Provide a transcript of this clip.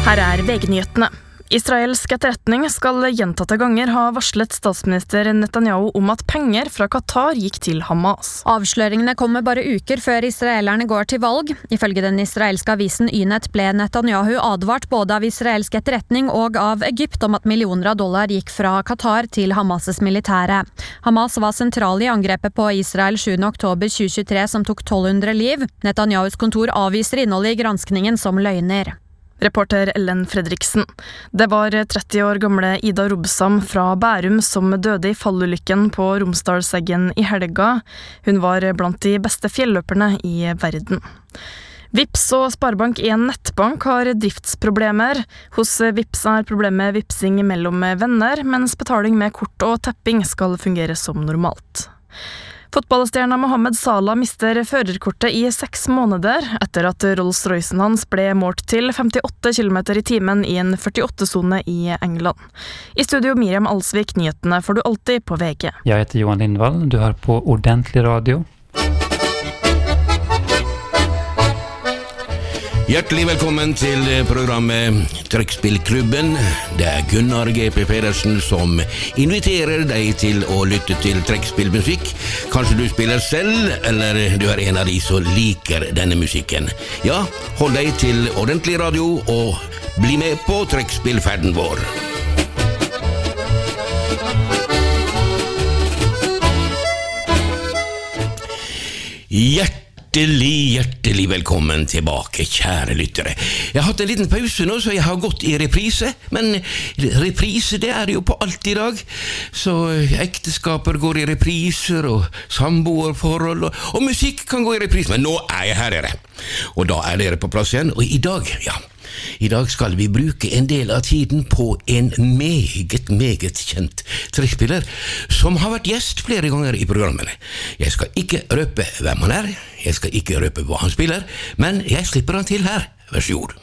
Her VG-nyhetene. Israelsk etterretning skal gjentatte ganger ha varslet statsminister Netanyahu om at penger fra Qatar gikk til Hamas. Avsløringene kommer bare uker før israelerne går til valg. Ifølge den israelske avisen Ynet ble Netanyahu advart både av israelsk etterretning og av Egypt om at millioner av dollar gikk fra Qatar til Hamas' militære. Hamas var sentral i angrepet på Israel 7. oktober 2023 som tok 1200 liv. Netanyahus kontor avviser innholdet i granskningen som løgner. Reporter Ellen Fredriksen. Det var 30 år gamle Ida Robsam fra Bærum som døde i fallulykken på Romsdalseggen i helga. Hun var blant de beste fjelløperne i verden. Vips og Sparebank1 nettbank har driftsproblemer. Hos Vips problemet vipsing mellom venner, mens betaling med kort og tapping skal fungere som normalt. Fotballstjerna Mohamed Salah mister førerkortet i 6 måneder etter at Rolls-Roycen hans ble målt til 58 km i timen i en 48-sone i England. I studio Miriam Alsvik, nyhetene får du alltid på VG. Jeg heter Johan Lindvall, du har på Ordentlig Radio. Hjertelig velkommen til programmet Trekkspillklubben. Det Gunnar G.P. Pedersen som inviterer deg til å lytte til trekkspillmusikk. Kanskje du spiller selv, eller du en av de som liker denne musikken. Ja, hold deg til Ordentlig Radio og bli med på trekkspillferden vår. Hjertelig velkommen tilbake, kjære lyttere. Jeg har hatt en liten pause nå, så jeg har gått i reprise, men reprise det det jo på alt i dag. Så ekteskaper går i repriser, og samboerforhold, og musikk kan gå i reprise, men nå jeg her dere. Og da dere på plass igjen, og i dag skal vi bruke en del av tiden på en meget kjent trekkspiller som har vært gjest flere ganger i programmene. Jeg skal ikke røpe hvem han jeg skal ikke røpe hva han spiller, men jeg slipper han til her. Vær så god.